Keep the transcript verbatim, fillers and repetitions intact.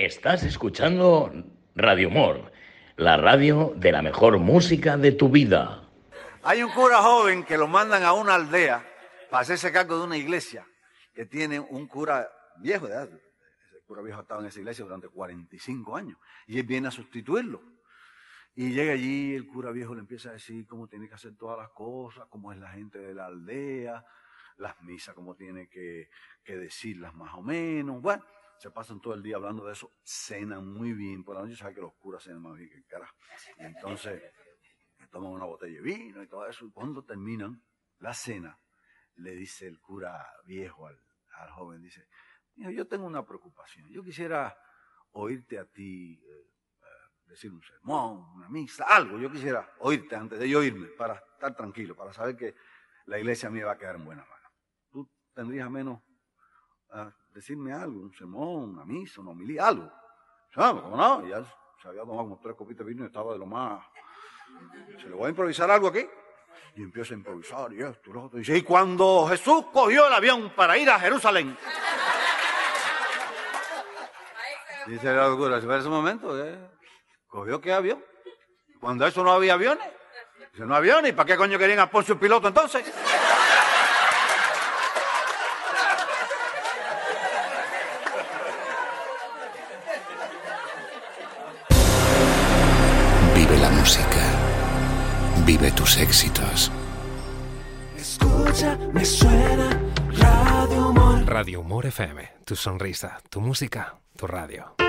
Estás escuchando Radio Humor, la radio de la mejor música de tu vida. Hay un cura joven que lo mandan a una aldea para hacerse cargo de una iglesia que tiene un cura viejo de edad. Ese cura viejo ha estado en esa iglesia durante cuarenta y cinco años y él viene a sustituirlo. Y llega allí, el cura viejo le empieza a decir cómo tiene que hacer todas las cosas, cómo es la gente de la aldea, las misas, cómo tiene que, que decirlas más o menos. Bueno, se pasan todo el día hablando de eso, cenan muy bien. Por la noche sabe que los curas cenan más bien que el carajo. Y entonces toman una botella de vino y todo eso. Y cuando terminan la cena, le dice el cura viejo al, al joven, dice, mira, yo tengo una preocupación. Yo quisiera oírte a ti eh, decir un sermón, una misa, algo. Yo quisiera oírte antes de yo irme, para estar tranquilo, para saber que la iglesia mía va a quedar en buenas manos. Tú tendrías menos a decirme algo, un sermón, una misa, una homilía, algo. ¿Sabes? ¿Cómo no? Ya se había tomado como tres copitas de vino y estaba de lo más... ¿Se le voy a improvisar algo aquí? Y empieza a improvisar y esto, y lo otro. Y dice, y cuando Jesús cogió el avión para ir a Jerusalén... Dice la locura, espera ese momento, ¿eh? ¿Cogió qué avión? Cuando eso no había aviones. Dice, no aviones, ¿y para qué coño querían a Poncio Piloto entonces? Vive la música. Vive tus éxitos. Escucha, me suena Radio Humor. Radio Humor F M. Tu sonrisa, tu música, tu radio.